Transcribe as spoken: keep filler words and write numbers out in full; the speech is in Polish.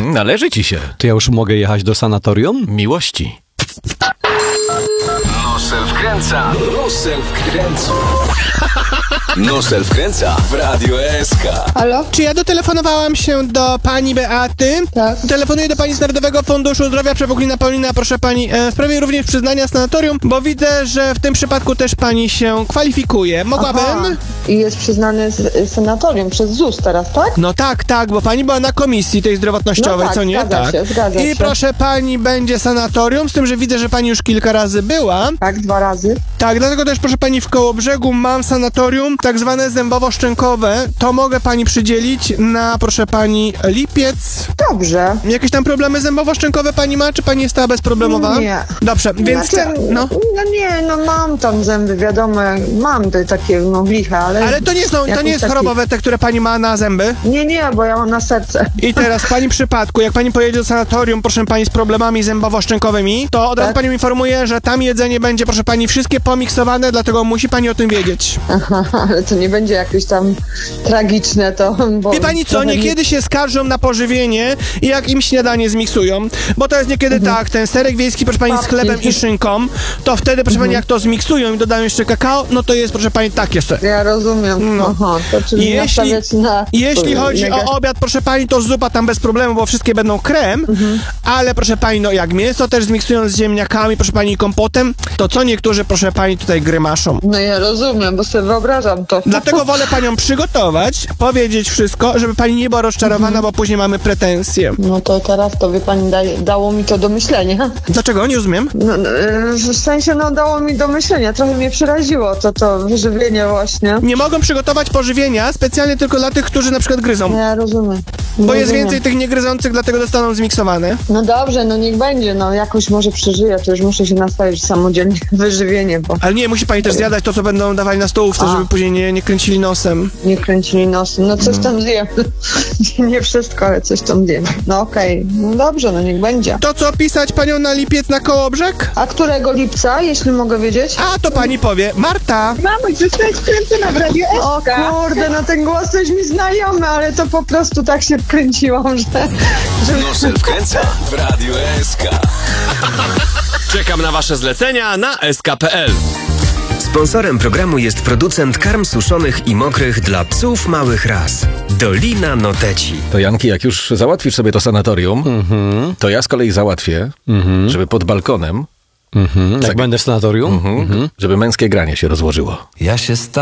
Mhm, należy ci się. To ja już mogę jechać do sanatorium? Miłości. Nosel wkręca, Nosel wkręca. Nosel wkręca w Radio S K. Halo? Czy ja dotelefonowałam się do pani Beaty? Tak. Telefonuję do pani z Narodowego Funduszu Zdrowia Przepuklina Paulina, proszę pani, e, w sprawie również przyznania sanatorium, bo widzę, że w tym przypadku też pani się kwalifikuje. Mogłabym? Aha. I jest przyznany z, sanatorium przez Z U S teraz, tak? No tak, tak, bo pani była na komisji tej zdrowotnościowej, No tak, co nie? zgadza się, zgadza I się. proszę pani, będzie sanatorium, z tym, że widzę, że pani już kilka razy była. Tak, dwa razy. Tak, dlatego też, proszę pani, w Kołobrzegu mam sanatorium, tak zwane zębowo-szczękowe. To mogę pani przydzielić na, proszę pani, lipiec. Dobrze. Jakieś tam problemy zębowo-szczękowe pani ma, czy pani jest ta bezproblemowa? Nie. Dobrze, więc... Znaczy, no. no nie, no mam tam zęby, wiadomo, mam te takie, no liche, ale... Ale to nie są, to jakiś nie jest taki- chorobowe te, które pani ma na zęby. Nie, nie, bo ja mam na serce. I teraz w pani przypadku, jak pani pojedzie do sanatorium, proszę pani, z problemami zębowo-szczękowymi, to od razu Tak. panią informuję, że tam jedzenie będzie, proszę pani, wszystkie pomiksowane, dlatego musi pani o tym wiedzieć. Aha, ale to nie będzie jakieś tam tragiczne to, bo... Wie pani co, trochę mi- niekiedy się skarżą na pożywienie i jak im śniadanie zmiksują, bo to jest niekiedy tak, ten serek wiejski, proszę pani, z Papki. chlebem i szynką, to wtedy, proszę pani, jak to zmiksują i dodają jeszcze kakao, no to jest, proszę pani, takie se. Ja rozumiem. No. Aha, to czyli Jeśli, nastawiać na... jeśli chodzi mega- o obiad, proszę pani, to zupa tam bez problemu, bo wszystkie będą krem, ale proszę pani, no jak mięso też zmiksują z ziemniakami, proszę pani, i kompotem, to co niektórzy, proszę pani, tutaj grymaszą. No ja rozumiem, bo sobie wyobrażam to. Dlatego wolę panią przygotować, powiedzieć wszystko, żeby pani nie była rozczarowana, bo później mamy pretensje. No to teraz to, wie pani, daje, dało mi to do myślenia. Dlaczego? Nie rozumiem. No, no, e, w sensie, no dało mi do myślenia, trochę mnie przeraziło to, to wyżywienie właśnie. Nie mogą przygotować pożywienia specjalnie tylko dla tych, którzy na przykład No gryzą. ja rozumiem. Bo jest Rozumiem. więcej tych niegryzących, dlatego dostaną zmiksowane. No dobrze, no niech będzie, no jakoś może przeżyję, to już muszę się nastawić samodzielnie wyżywienie, bo Ale nie, musi pani też zjadać to, co będą dawali na stołówce, A. żeby później nie, nie kręcili nosem. nie kręcili nosem. No coś tam zjem. Nie wszystko, ale coś tam zjem. No okej, no dobrze, no niech będzie. To co, pisać panią na lipiec na Kołobrzeg? A którego lipca, jeśli mogę wiedzieć? A, to pani powie, Marta. Mamo, zostać kręcona w Radio S K. O kurde, no ten głos coś mi znajomy, ale to po prostu tak się wkręciłam, że... że... Nosel wkręca w Radio S K. Czekam na wasze zlecenia na s k kropka p l. Sponsorem programu jest producent karm suszonych i mokrych dla psów małych ras. Dolina Noteci. To Janki, jak już załatwisz sobie to sanatorium, to ja z kolei załatwię, żeby pod balkonem, Jak będę w sanatorium? żeby męskie granie się rozłożyło. Ja się sta